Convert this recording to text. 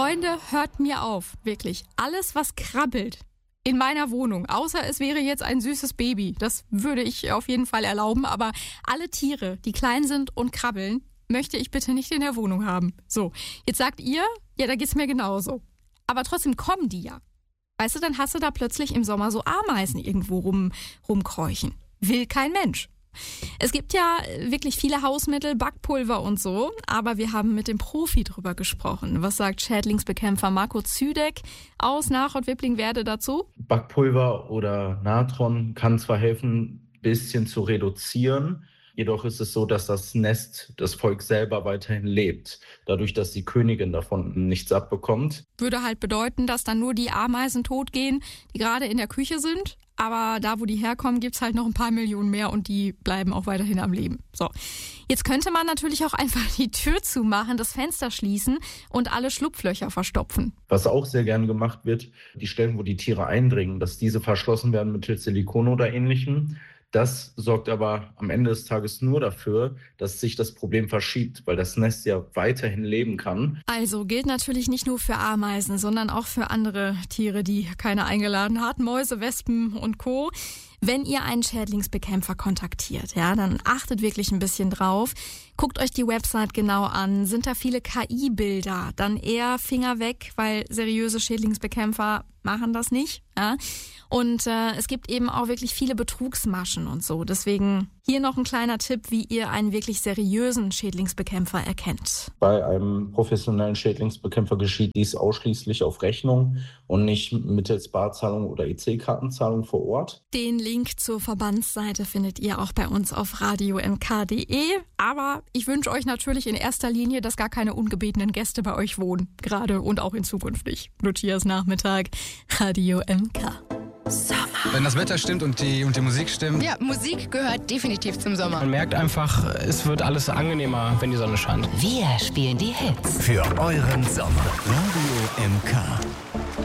Freunde, hört mir auf, wirklich. Alles, was krabbelt in meiner Wohnung, außer es wäre jetzt ein süßes Baby, das würde ich auf jeden Fall erlauben, aber alle Tiere, die klein sind und krabbeln, möchte ich bitte nicht in der Wohnung haben. So, jetzt sagt ihr, ja, da geht's mir genauso. Aber trotzdem kommen die ja. Weißt du, dann hast du da plötzlich im Sommer so Ameisen irgendwo rumkräuchen. Will kein Mensch. Es gibt ja wirklich viele Hausmittel, Backpulver und so, aber wir haben mit dem Profi drüber gesprochen. Was sagt Schädlingsbekämpfer Marco Züdeck aus Nach- und Wipplingwerde dazu? Backpulver oder Natron kann zwar helfen, ein bisschen zu reduzieren, jedoch ist es so, dass das Nest, das Volk selber weiterhin lebt, dadurch, dass die Königin davon nichts abbekommt. Würde halt bedeuten, dass dann nur die Ameisen totgehen, die gerade in der Küche sind. Aber da, wo die herkommen, gibt's halt noch ein paar Millionen mehr und die bleiben auch weiterhin am Leben. So, jetzt könnte man natürlich auch einfach die Tür zumachen, das Fenster schließen und alle Schlupflöcher verstopfen. Was auch sehr gern gemacht wird, die Stellen, wo die Tiere eindringen, dass diese verschlossen werden mittels Silikon oder Ähnlichem. Das sorgt aber am Ende des Tages nur dafür, dass sich das Problem verschiebt, weil das Nest ja weiterhin leben kann. Also gilt natürlich nicht nur für Ameisen, sondern auch für andere Tiere, die keiner eingeladen hat, Mäuse, Wespen und Co. Wenn ihr einen Schädlingsbekämpfer kontaktiert, ja, dann achtet wirklich ein bisschen drauf. Guckt euch die Website genau an. Sind da viele KI-Bilder? Dann eher Finger weg, weil seriöse Schädlingsbekämpfer machen das nicht. Ja? Und es gibt eben auch wirklich viele Betrugsmaschen und so. Deswegen hier noch ein kleiner Tipp, wie ihr einen wirklich seriösen Schädlingsbekämpfer erkennt. Bei einem professionellen Schädlingsbekämpfer geschieht dies ausschließlich auf Rechnung und nicht mittels Barzahlung oder EC-Kartenzahlung vor Ort. Den Link zur Verbandsseite findet ihr auch bei uns auf radiomk.de. Aber ich wünsche euch natürlich in erster Linie, dass gar keine ungebetenen Gäste bei euch wohnen. Gerade und auch in Zukunft nicht. Lucias Nachmittag, Radio MK. Sommer. Wenn das Wetter stimmt und die Musik stimmt. Ja, Musik gehört definitiv zum Sommer. Man merkt einfach, es wird alles angenehmer, wenn die Sonne scheint. Wir spielen die Hits. Für euren Sommer. Radio MK.